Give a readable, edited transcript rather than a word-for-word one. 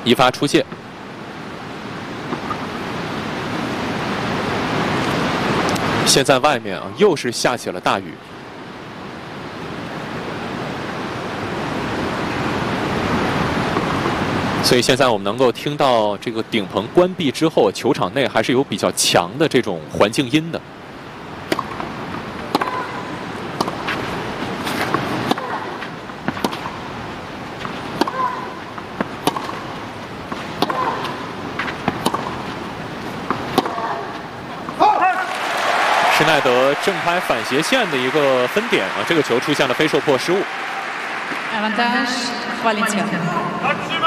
一发出界。现在外面啊，又是下起了大雨。所以现在我们能够听到这个顶棚关闭之后，球场内还是有比较强的这种环境音的。施耐德正拍反斜线的一个分点啊，这个球出现了非受迫失误。 Avantage Valencia.